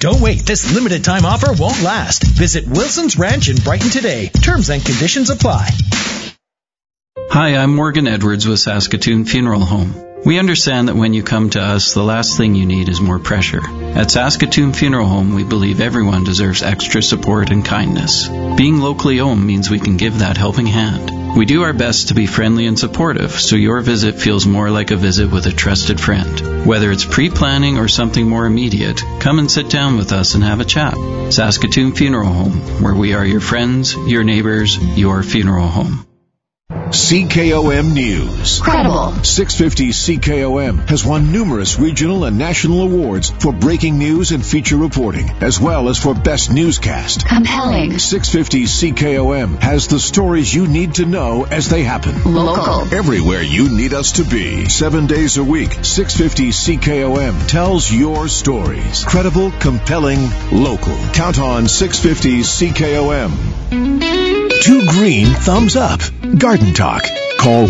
Don't wait. This limited time offer won't last. Visit Wilson's Ranch in Brighton today. Terms and conditions apply. Hi, I'm Morgan Edwards with Saskatoon Funeral Home. We understand that when you come to us, the last thing you need is more pressure. At Saskatoon Funeral Home, we believe everyone deserves extra support and kindness. Being locally owned means we can give that helping hand. We do our best to be friendly and supportive, so your visit feels more like a visit with a trusted friend. Whether it's pre-planning or something more immediate, come and sit down with us and have a chat. Saskatoon Funeral Home, where we are your friends, your neighbors, your funeral home. CKOM News. Credible. 650 CKOM has won numerous regional and national awards for breaking news and feature reporting, as well as for best newscast. Compelling. 650 CKOM has the stories you need to know as they happen. Local. Everywhere you need us to be. 7 days a week, 650 CKOM tells your stories. Credible, compelling, local. Count on 650 CKOM. 2 green thumbs up. Garden Talk. Call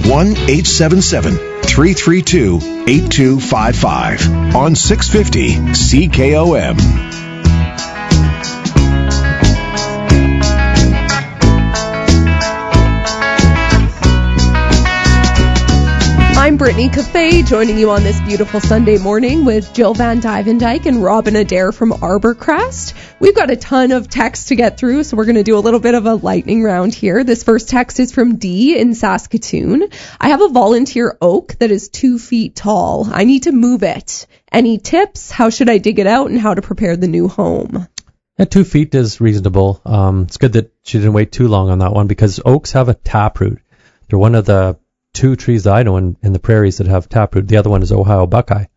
1-877-332-8255 on 650 CKOM. I'm Brittany Cafe, joining you on this beautiful Sunday morning with Jill Van Dyke and Robin Adair from Arborcrest. We've got a ton of texts to get through, so we're going to do a little bit of a lightning round here. This first text is from Dee in Saskatoon. I have a volunteer oak that is 2 feet tall. I need to move it. Any tips? How should I dig it out and how to prepare the new home? 2 feet is reasonable. It's good that she didn't wait too long on that one because oaks have a taproot. They're one of the 2 trees that I know in the prairies that have taproot. The other one is Ohio buckeye.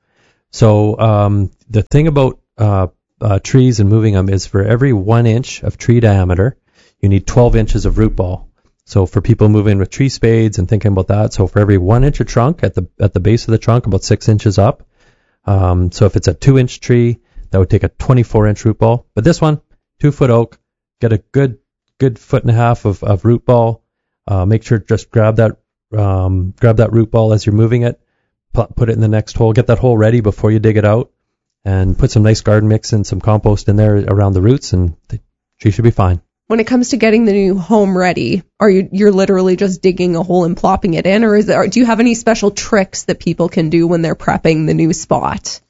So the thing about trees and moving them is for every 1 inch of tree diameter, you need 12 inches of root ball. So for people moving with tree spades and thinking about that, so for every 1 inch of trunk at the base of the trunk, about 6 inches up. So if it's a 2-inch tree, that would take a 24-inch root ball. But this one, 2-foot oak, get a good 1.5 foot of root ball. Make sure just grab that root ball as you're moving it, put it in the next hole, get that hole ready before you dig it out, and put some nice garden mix and some compost in there around the roots, and the tree should be fine. When it comes to getting the new home ready, you're literally just digging a hole and plopping it in, or do you have any special tricks that people can do when they're prepping the new spot?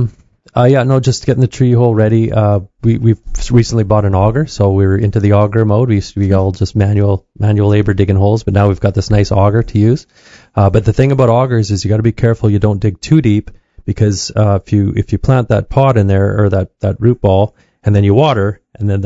Just getting the tree hole ready. We've recently bought an auger, so we're into the auger mode. We used to be all just manual labor digging holes, but now we've got this nice auger to use. But the thing about augers is you got to be careful you don't dig too deep, because if you plant that pot in there or that root ball and then you water and then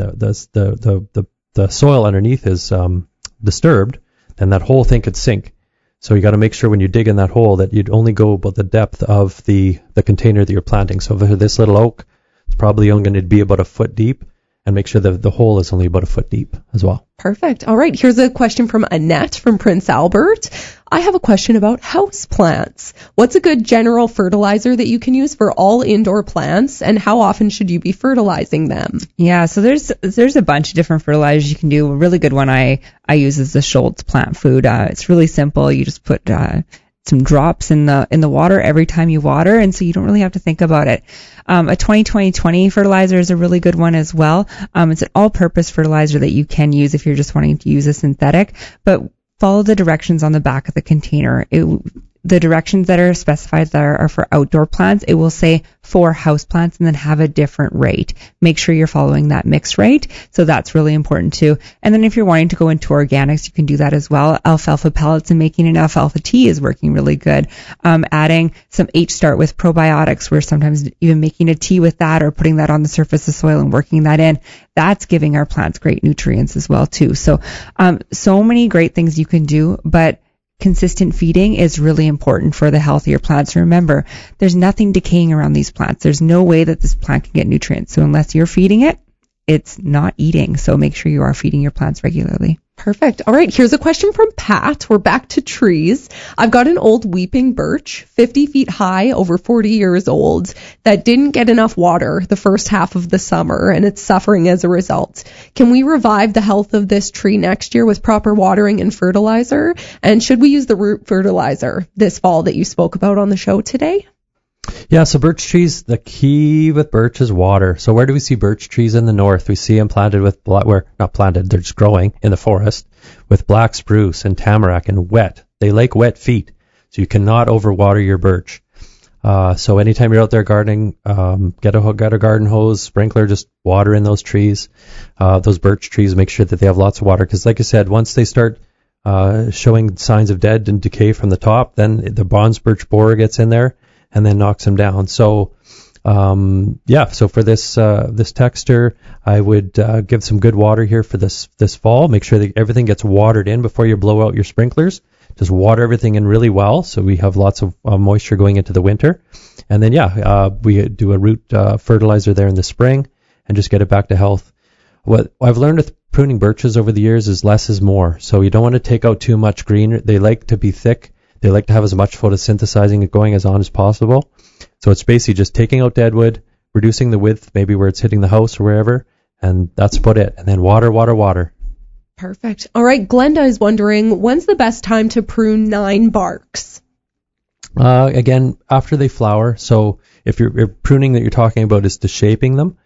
the soil underneath is disturbed, then that whole thing could sink. So you got to make sure when you dig in that hole that you'd only go about the depth of the container that you're planting. So for this little oak, it's probably only going to be about 1 foot deep, and make sure that the hole is only about 1 foot deep as well. Perfect. All right. Here's a question from Annette from Prince Albert. I have a question about house plants. What's a good general fertilizer that you can use for all indoor plants, and how often should you be fertilizing them? Yeah, so there's a bunch of different fertilizers you can do. A really good one I use is the Schultz plant food. It's really simple. You just put some drops in the water every time you water, and so you don't really have to think about it. A 20-20-20 fertilizer is a really good one as well. It's an all-purpose fertilizer that you can use if you're just wanting to use a synthetic, but follow the directions on the back of the container. The directions that are specified that are for outdoor plants, it will say for house plants and then have a different rate. Make sure you're following that mixed rate. So that's really important too. And then if you're wanting to go into organics, you can do that as well. Alfalfa pellets and making an alfalfa tea is working really good. Adding some H-Start with probiotics, where sometimes even making a tea with that or putting that on the surface of soil and working that in, that's giving our plants great nutrients as well too. So, so many great things you can do, but consistent feeding is really important for the healthier plants. Remember, there's nothing decaying around these plants. There's no way that this plant can get nutrients. So unless you're feeding it, it's not eating. So make sure you are feeding your plants regularly. Perfect. All right. Here's a question from Pat. We're back to trees. I've got an old weeping birch, 50 feet high, over 40 years old, that didn't get enough water the first half of the summer, and it's suffering as a result. Can we revive the health of this tree next year with proper watering and fertilizer? And should we use the root fertilizer this fall that you spoke about on the show today? Yeah, so birch trees, the key with birch is water. So where do we see birch trees in the north? We see them planted with, not planted, they're just growing in the forest with black spruce and tamarack and wet. They like wet feet, so you cannot overwater your birch. So anytime you're out there gardening, get a garden hose, sprinkler, just water in those trees. Those birch trees, make sure that they have lots of water, because like I said, once they start showing signs of dead and decay from the top, then the Bond's birch borer gets in there and then knocks them down. So, so for this texture, I would give some good water here for this fall. Make sure that everything gets watered in before you blow out your sprinklers. Just water everything in really well, so we have lots of moisture going into the winter. And then, we do a root fertilizer there in the spring and just get it back to health. What I've learned with pruning birches over the years is less is more. So you don't want to take out too much green. They like to be thick. They like to have as much photosynthesizing going as possible. So it's basically just taking out dead wood, reducing the width, maybe where it's hitting the house or wherever, and that's about it. And then water, water, water. Perfect. All right, Glenda is wondering, when's the best time to prune 9 barks? Again, after they flower. So if you're pruning that you're talking about is to shaping them.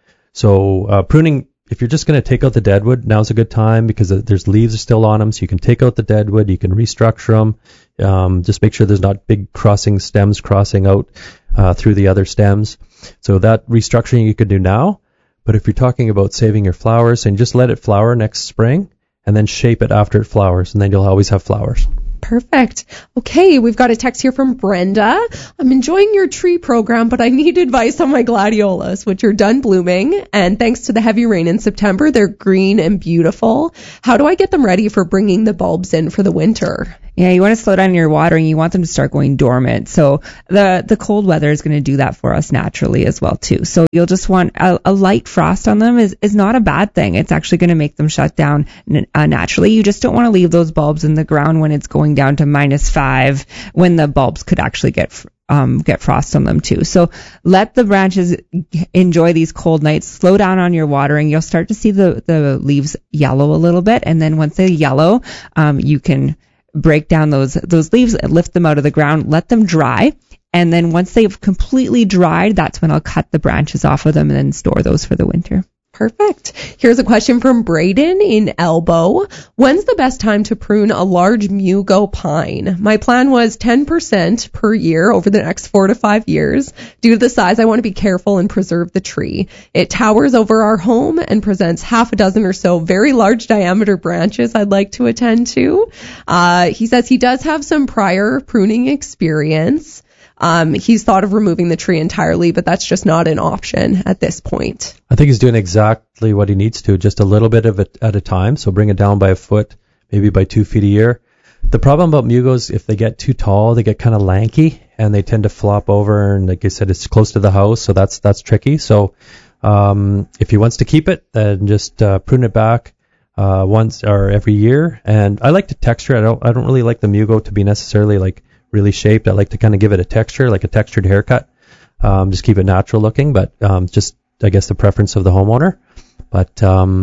So pruning, if you're just going to take out the deadwood, now's a good time because there's leaves still on them, so you can take out the deadwood, you can restructure them. Just make sure there's not big stems crossing out through the other stems. So that restructuring you could do now. But if you're talking about saving your flowers, then just let it flower next spring and then shape it after it flowers, and then you'll always have flowers. Perfect. Okay, we've got a text here from Brenda. I'm enjoying your tree program, but I need advice on my gladiolas, which are done blooming. And thanks to the heavy rain in September, they're green and beautiful. How do I get them ready for bringing the bulbs in for the winter? Yeah, you want to slow down your watering. You want them to start going dormant. So the cold weather is going to do that for us naturally as well too. So you'll just want a light frost on them is not a bad thing. It's actually going to make them shut down naturally. You just don't want to leave those bulbs in the ground when it's going down to -5, when the bulbs could actually get frost on them too. So let the branches enjoy these cold nights. Slow down on your watering. You'll start to see the leaves yellow a little bit, and then once they yellow, you can break down those leaves and lift them out of the ground, let them dry, and then once they've completely dried, that's when I'll cut the branches off of them and then store those for the winter. Perfect. Here's a question from Braden in Elbow. When's the best time to prune a large Mugo pine? My plan was 10% per year over the next 4 to 5 years. Due to the size, I want to be careful and preserve the tree. It towers over our home and presents half a dozen or so very large diameter branches I'd like to attend to. He says he does have some prior pruning experience. He's thought of removing the tree entirely, but that's just not an option at this point. I think he's doing exactly what he needs to, just a little bit of it at a time. So bring it down by a foot, maybe by 2 feet a year. The problem about Mugos, if they get too tall, they get kind of lanky and they tend to flop over. And like I said, it's close to the house, so that's tricky. So if he wants to keep it, then just prune it back once or every year. And I like to texture. I don't really like the Mugo to be necessarily like really shaped. I like to kind of give it a texture, like a textured haircut. Just keep it natural looking, but just, I guess, the preference of the homeowner. But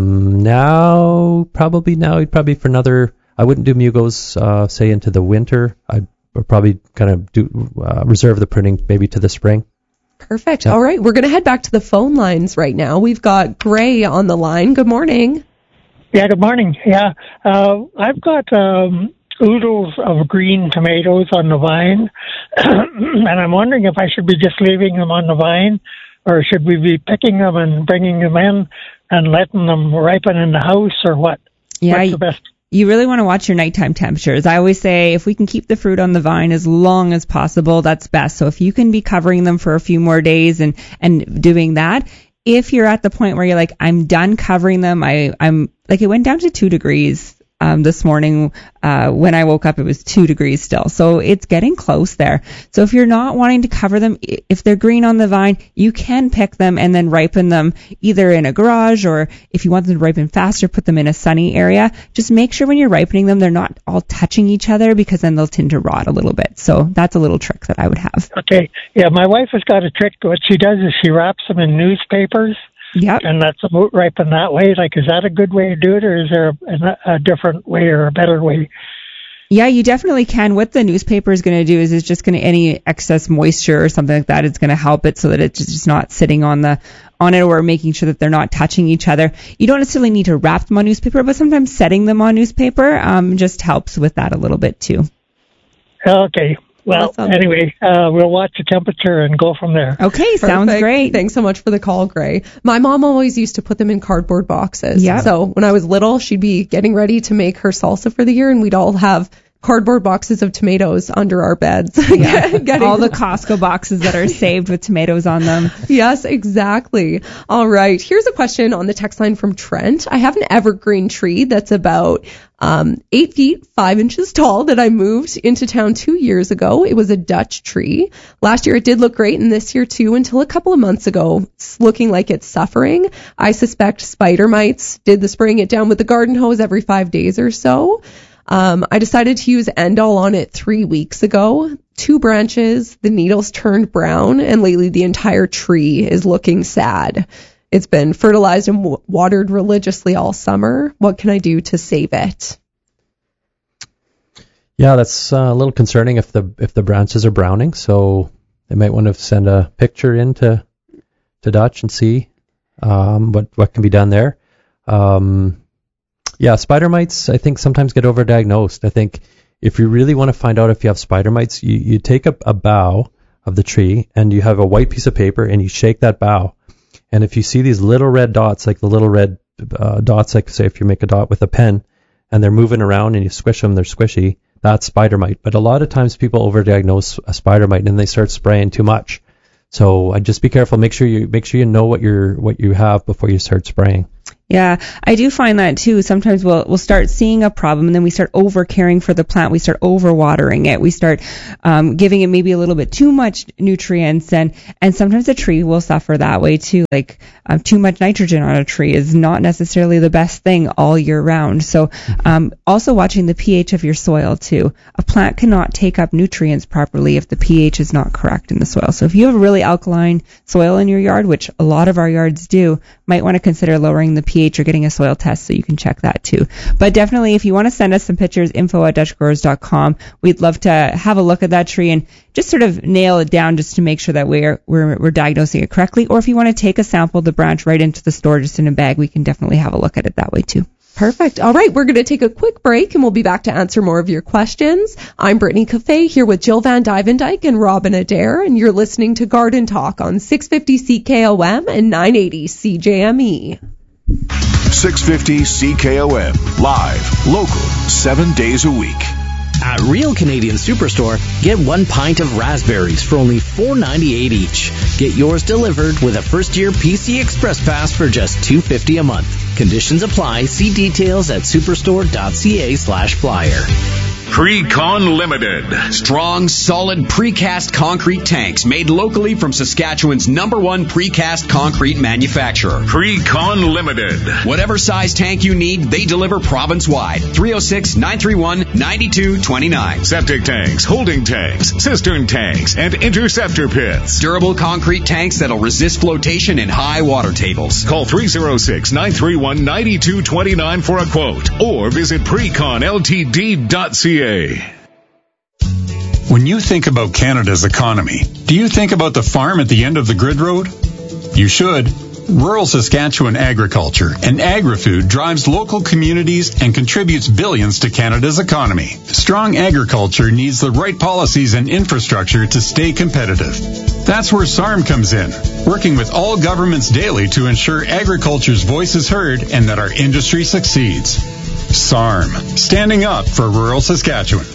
now probably for another, I wouldn't do Mugos, say into the winter. I'd probably kind of reserve the pruning maybe to the spring. Perfect. Yeah. All right. We're going to head back to the phone lines right now. We've got Gray on the line. Good morning. Yeah, good morning. Yeah, I've got oodles of green tomatoes on the vine, and I'm wondering if I should be just leaving them on the vine, or should we be picking them and bringing them in and letting them ripen in the house, or what? Yeah, what's the best? You really want to watch your nighttime temperatures. I always say if we can keep the fruit on the vine as long as possible, that's best. So if you can be covering them for a few more days and doing that, if you're at the point where you're like, I'm done covering them, I'm like, it went down to 2 degrees this morning. When I woke up, it was 2 degrees still. So it's getting close there. So if you're not wanting to cover them, if they're green on the vine, you can pick them and then ripen them either in a garage, or if you want them to ripen faster, put them in a sunny area. Just make sure when you're ripening them, they're not all touching each other, because then they'll tend to rot a little bit. So that's a little trick that I would have. Okay. Yeah, my wife has got a trick. What she does is she wraps them in newspapers. Yep. And that's about ripen that way. Like, is that a good way to do it, or is there a different way or a better way? Yeah, you definitely can. What the newspaper is going to do is it's just going to, any excess moisture or something like that, it's going to help it so that it's just not sitting on it, or making sure that they're not touching each other. You don't necessarily need to wrap them on newspaper, but sometimes setting them on newspaper just helps with that a little bit too. Okay. Well, anyway, we'll watch the temperature and go from there. Okay, sounds great. Thanks so much for the call, Gray. My mom always used to put them in cardboard boxes. Yeah. So when I was little, she'd be getting ready to make her salsa for the year, and we'd all have cardboard boxes of tomatoes under our beds. Yeah. All the Costco boxes that are saved with tomatoes on them. Yes, exactly. All right. Here's a question on the text line from Trent. I have an evergreen tree that's about 8 feet, 5 inches tall that I moved into town 2 years ago. It was a Dutch tree. Last year it did look great, and this year too, until a couple of months ago. It's looking like it's suffering. I suspect spider mites did the spraying it down with the garden hose every 5 days or so. I decided to use Endol on it 3 weeks ago. 2 branches, the needles turned brown, and lately the entire tree is looking sad. It's been fertilized and watered religiously all summer. What can I do to save it? Yeah, that's a little concerning if the branches are browning. So they might want to send a picture in to Dutch and see what can be done there. Yeah, spider mites, I think, sometimes get overdiagnosed. I think if you really want to find out if you have spider mites, you take a bough of the tree and you have a white piece of paper and you shake that bough. And if you see these little red dots, like the little red dots, like say if you make a dot with a pen and they're moving around and you squish them, they're squishy, that's spider mite. But a lot of times people overdiagnose a spider mite and they start spraying too much. So I'd just be careful. Make sure you know what you have before you start spraying. Yeah, I do find that too. Sometimes we'll start seeing a problem and then we start over caring for the plant. We start over watering it. We start giving it maybe a little bit too much nutrients, and sometimes a tree will suffer that way too. Like too much nitrogen on a tree is not necessarily the best thing all year round. So also watching the pH of your soil too. A plant cannot take up nutrients properly if the pH is not correct in the soil. So if you have a really alkaline soil in your yard, which a lot of our yards do, might want to consider lowering the pH or getting a soil test so you can check that too. But definitely, if you want to send us some pictures, info@dutchgrowers.com. We'd love to have a look at that tree and just sort of nail it down just to make sure that we're diagnosing it correctly. Or if you want to take a sample of the branch right into the store just in a bag, we can definitely have a look at it that way too. Perfect. All right, we're going to take a quick break, and we'll be back to answer more of your questions. I'm Brittany Cafe here with Jill Van Dyke and Robin Adair, and you're listening to Garden Talk on 650 CKOM and 980 CJME. 650 CKOM, live, local, 7 days a week. At Real Canadian Superstore, get 1 pint of raspberries for only $4.98 each. Get yours delivered with a first-year PC Express Pass for just $2.50 a month. Conditions apply. See details at superstore.ca/flyer. Precon Limited. Strong, solid precast concrete tanks made locally from Saskatchewan's #1 precast concrete manufacturer. Precon Limited. Whatever size tank you need, they deliver province-wide. 306-931-9229. Septic tanks, holding tanks, cistern tanks, and interceptor pits. Durable concrete tanks that'll resist flotation in high water tables. Call 306-931-9229 for a quote or visit preconltd.ca. When you think about Canada's economy, do you think about the farm at the end of the grid road? You should. Rural Saskatchewan agriculture and agri-food drives local communities and contributes billions to Canada's economy. Strong agriculture needs the right policies and infrastructure to stay competitive. That's where SARM comes in, working with all governments daily to ensure agriculture's voice is heard and that our industry succeeds. SARM, standing up for rural Saskatchewan.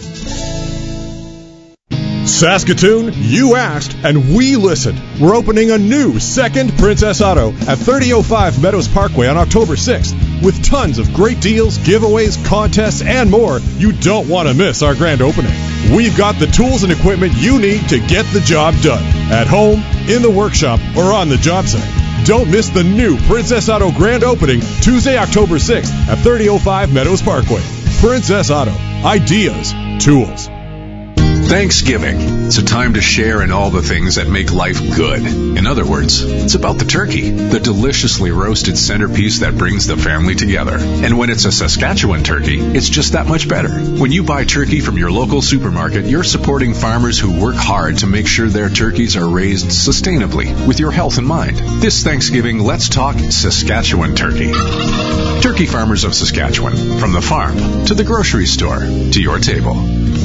Saskatoon, you asked and we listened. We're opening a new second Princess Auto at 3005 Meadows Parkway on October 6th with tons of great deals, giveaways, contests, and more. You don't want to miss our grand opening. We've got the tools and equipment you need to get the job done at home, in the workshop, or on the job site. Don't miss the new Princess Auto grand opening Tuesday, October 6th at 3005 Meadows Parkway. Princess Auto. Ideas. Tools. Thanksgiving. It's a time to share in all the things that make life good. In other words, it's about the turkey, the deliciously roasted centerpiece that brings the family together. And when it's a Saskatchewan turkey, it's just that much better. When you buy turkey from your local supermarket, you're supporting farmers who work hard to make sure their turkeys are raised sustainably with your health in mind. This Thanksgiving, let's talk Saskatchewan turkey. Turkey farmers of Saskatchewan, from the farm to the grocery store to your table.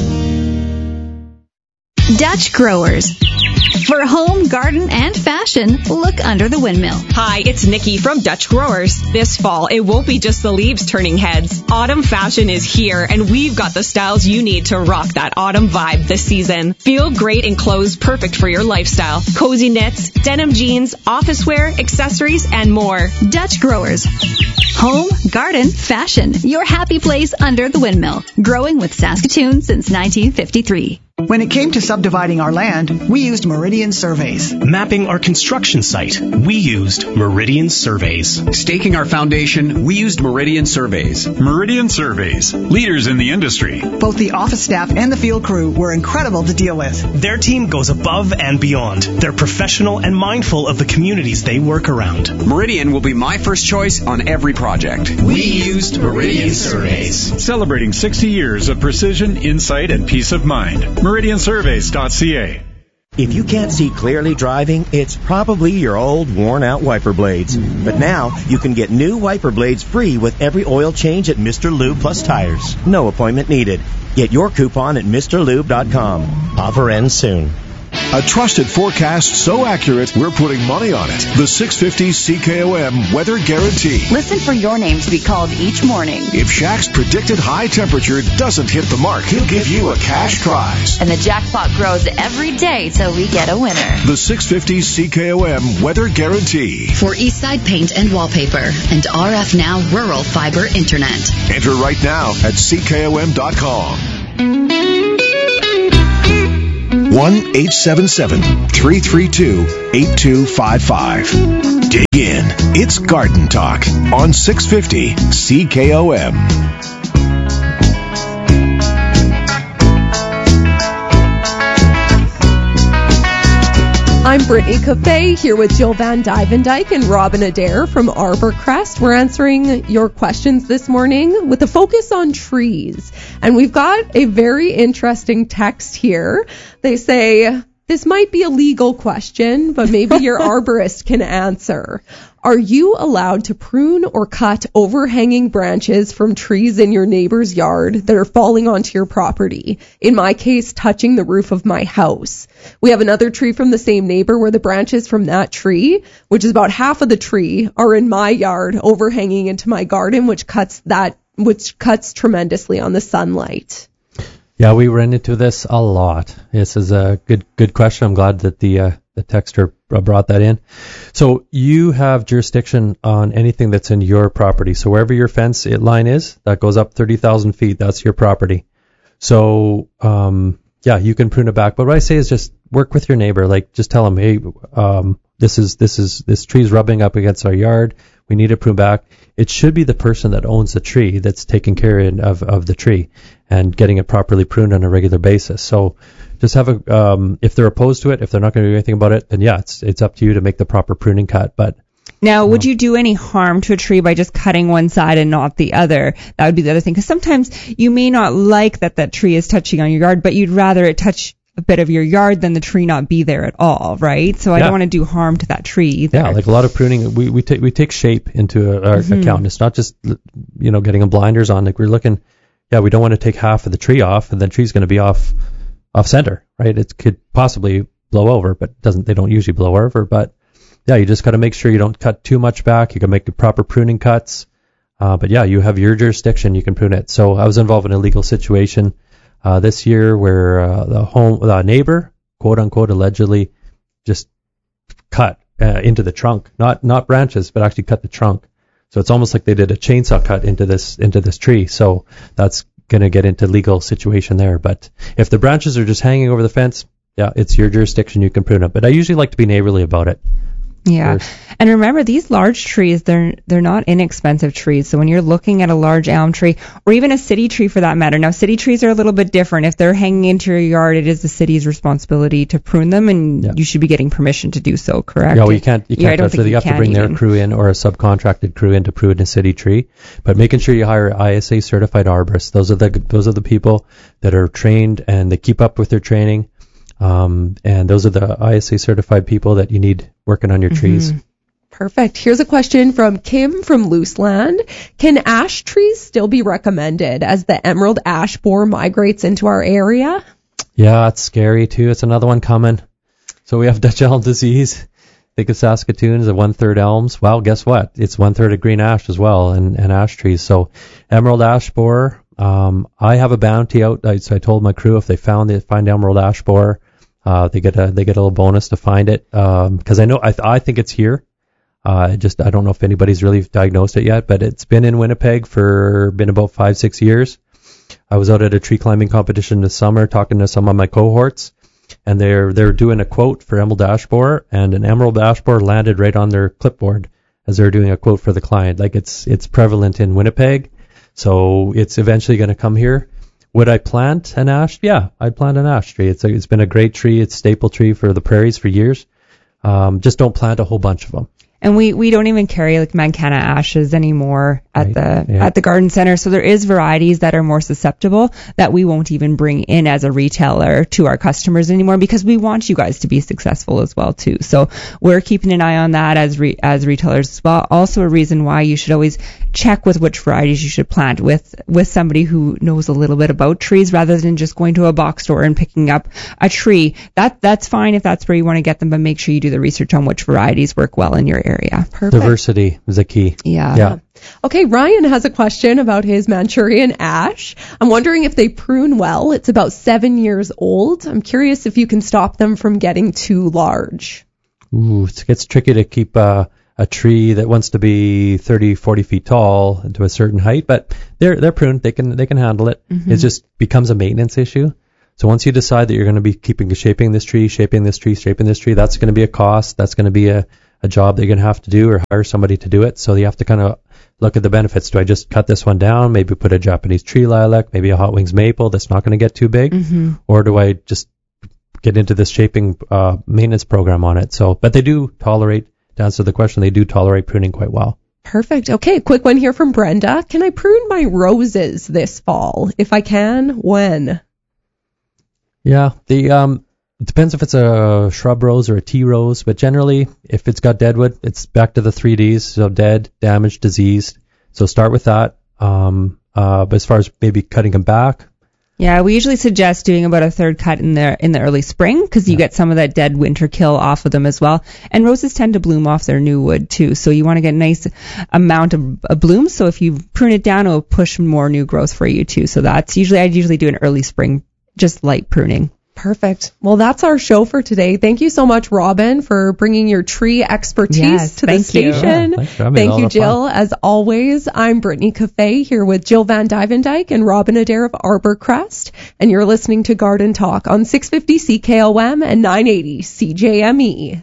Dutch Growers. For home, garden, and fashion, look under the windmill. Hi, it's Nikki from Dutch Growers. This fall, it won't be just the leaves turning heads. Autumn fashion is here, and we've got the styles you need to rock that autumn vibe this season. Feel great in clothes perfect for your lifestyle. Cozy knits, denim jeans, office wear, accessories, and more. Dutch Growers. Home, garden, fashion. Your happy place under the windmill. Growing with Saskatoon since 1953. When it came to subdividing our land, we used Meridian Surveys. Mapping our construction site, we used Meridian Surveys. Staking our foundation, we used Meridian Surveys. Meridian Surveys, leaders in the industry. Both the office staff and the field crew were incredible to deal with. Their team goes above and beyond. They're professional and mindful of the communities they work around. Meridian will be my first choice on every project. We used Meridian Surveys. Celebrating 60 years of precision, insight, and peace of mind. MeridianSurveys.ca. If you can't see clearly driving, it's probably your old worn-out wiper blades. But now, you can get new wiper blades free with every oil change at Mr. Lube Plus Tires. No appointment needed. Get your coupon at MrLube.com. Offer ends soon. A trusted forecast so accurate, we're putting money on it. The 650 CKOM Weather Guarantee. Listen for your name to be called each morning. If Shaq's predicted high temperature doesn't hit the mark, he'll give you a cash prize. And the jackpot grows every day till we get a winner. The 650 CKOM Weather Guarantee. For Eastside Paint and Wallpaper and RF Now Rural Fiber Internet. Enter right now at CKOM.com. 1-877-332-8255. Dig in. It's Garden Talk on 650 CKOM. I'm Brittany Cafe here with Jill Van Dyke and Robin Adair from Arborcrest. We're answering your questions this morning with a focus on trees. And we've got a very interesting text here. They say, this might be a legal question, but maybe your arborist can answer. Are you allowed to prune or cut overhanging branches from trees in your neighbor's yard that are falling onto your property? In my case, touching the roof of my house. We have another tree from the same neighbor where the branches from that tree, which is about half of the tree, are in my yard overhanging into my garden, which cuts tremendously on the sunlight. Yeah, we ran into this a lot. This is a good question. I'm glad that the texter brought that in. So you have jurisdiction on anything that's in your property. So wherever your fence line is, that goes up 30,000 feet. That's your property. So yeah, you can prune it back. But what I say is just work with your neighbor. Like just tell them, hey, this tree's rubbing up against our yard. We need to prune back. It should be the person that owns the tree that's taking care of the tree and getting it properly pruned on a regular basis. So just have if they're opposed to it, if they're not going to do anything about it, then yeah, it's up to you to make the proper pruning cut. But now, would you do any harm to a tree by just cutting one side and not the other? That would be the other thing. Because sometimes you may not like that tree is touching on your yard, but you'd rather it touch a bit of your yard than the tree not be there at all, right? So I don't want to do harm to that tree either. Yeah, like a lot of pruning, we take shape into our account. It's not just, getting a blinders on. Like we're looking, we don't want to take half of the tree off, and the tree's going to be off center, right? It could possibly blow over, but they don't usually blow over. But yeah, you just got to make sure you don't cut too much back. You can make the proper pruning cuts. But yeah, you have your jurisdiction, you can prune it. So I was involved in a legal situation this year where the neighbor, quote unquote, allegedly just cut into the trunk, not branches, but actually cut the trunk. So it's almost like they did a chainsaw cut into this tree. So that's going to get into legal situation there. But if the branches are just hanging over the fence, yeah, it's your jurisdiction, you can prune it. But I usually like to be neighborly about it. Yeah. And remember, these large trees, they're not inexpensive trees. So when you're looking at a large elm tree, or even a city tree for that matter, now city trees are a little bit different. If they're hanging into your yard, it is the city's responsibility to prune them, and you should be getting permission to do so, correct? Yeah, well, you can't touch it. You have to bring their crew in or a subcontracted crew in to prune a city tree. But making sure you hire ISA certified arborists. Those are the people that are trained and they keep up with their training. And those are the ISA certified people that you need working on your trees. Perfect. Here's a question from Kim from Looseland. Can ash trees still be recommended as the emerald ash borer migrates into our area? Yeah, it's scary too. It's another one coming. So we have Dutch elm disease. Think of Saskatoon as a 1/3 elms. Well, guess what? It's 1/3 of green ash as well, and ash trees. So emerald ash borer. I have a bounty out. So I told my crew if they find emerald ash borer, they get a little bonus to find it. Because I think it's here. I don't know if anybody's really diagnosed it yet, but it's been in Winnipeg for about 5-6 years. I was out at a tree climbing competition this summer talking to some of my cohorts, and they're doing a quote for emerald ash borer, and an emerald ash borer landed right on their clipboard as they're doing a quote for the client. Like it's prevalent in Winnipeg, so it's eventually going to come here. Would I plant an ash? Yeah, I'd plant an ash tree. It's been a great tree. It's a staple tree for the prairies for years. Just don't plant a whole bunch of them. And we don't even carry like Mancana ashes anymore at the garden center. So there is varieties that are more susceptible that we won't even bring in as a retailer to our customers anymore, because we want you guys to be successful as well too. So we're keeping an eye on that as retailers as well. Also a reason why you should always check with which varieties you should plant with somebody who knows a little bit about trees, rather than just going to a box store and picking up a tree. That's fine if that's where you want to get them, but make sure you do the research on which varieties work well in your area. Perfect. Diversity is a key. Yeah. Okay, Ryan has a question about his Manchurian ash. I'm wondering if they prune well. It's about 7 years old. I'm curious if you can stop them from getting too large. Ooh, it gets tricky to keep a tree that wants to be 30, 40 feet tall to a certain height, but they're pruned. They can handle it. It just becomes a maintenance issue. So once you decide that you're going to be shaping this tree, that's going to be a cost. That's going to be a job that you're going to have to do, or hire somebody to do it. So you have to kind of look at the benefits. Do I just cut this one down, maybe put a Japanese tree lilac, maybe a hot wings maple that's not going to get too big? Or do I just get into this shaping maintenance program on it? So, but they do tolerate, to answer the question, they do tolerate pruning quite well. Perfect. Okay, quick one here from Brenda. Can I prune my roses this fall? If I can, when? Yeah, it depends if it's a shrub rose or a tea rose, but generally, if it's got deadwood, it's back to the 3 Ds, so dead, damaged, diseased. So start with that. But as far as maybe cutting them back, yeah, we usually suggest doing about a third cut in the early spring, because you get some of that dead winter kill off of them as well. And roses tend to bloom off their new wood too, so you want to get a nice amount of blooms. So if you prune it down, it will push more new growth for you too. So I'd usually do an early spring, just light pruning. Perfect. Well, that's our show for today. Thank you so much, Robin, for bringing your tree expertise to the station. Yeah, thank you, Jill. As always, I'm Brittany Cafe here with Jill Van Dyke and Robin Adair of Arborcrest, and you're listening to Garden Talk on 650 CKOM and 980 CJME.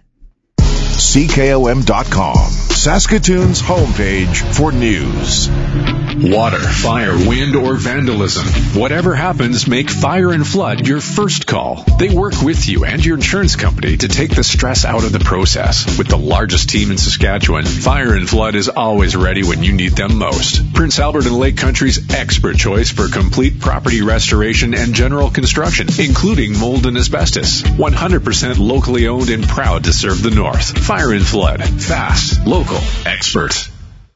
CKOM.com, Saskatoon's homepage for news. Water, fire, wind, or vandalism. Whatever happens, make Fire and Flood your first call. They work with you and your insurance company to take the stress out of the process. With the largest team in Saskatchewan, Fire and Flood is always ready when you need them most. Prince Albert and Lake Country's expert choice for complete property restoration and general construction, including mold and asbestos. 100% locally owned and proud to serve the North. Fire and Flood. Fast, local, expert.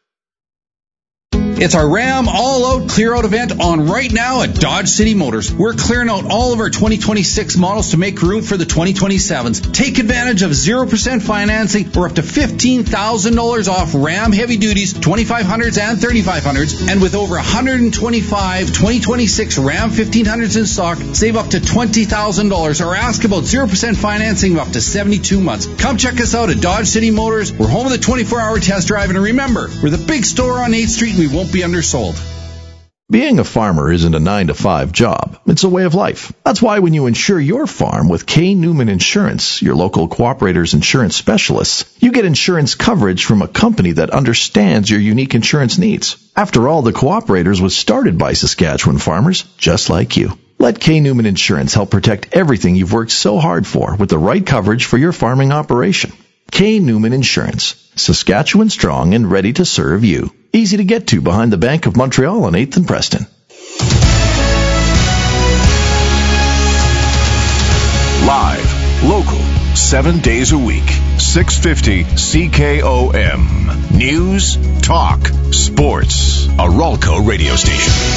It's our Ram All-Out Clear-Out event on right now at Dodge City Motors. We're clearing out all of our 2026 models to make room for the 2027s. Take advantage of 0% financing or up to $15,000 off Ram Heavy Duties, 2500s and 3500s. And with over 125 2026 Ram 1500s in stock, save up to $20,000 or ask about 0% financing of up to 72 months. Come check us out at Dodge City Motors. We're home of the 24-hour test drive. And remember, we're the big store on 8th Street and we won't be undersold. Being a farmer isn't a 9-to-5 job. It's a way of life. That's why when you insure your farm with K. Newman Insurance, your local Cooperator's insurance specialists, you get insurance coverage from a company that understands your unique insurance needs. After all, the Cooperators was started by Saskatchewan farmers just like you. Let K. Newman Insurance help protect everything you've worked so hard for with the right coverage for your farming operation. K. Newman Insurance, Saskatchewan strong and ready to serve you. Easy to get to behind the Bank of Montreal on 8th and Preston. Live, local, 7 days a week, 650 CKOM. News, talk, sports. A Ralco radio station.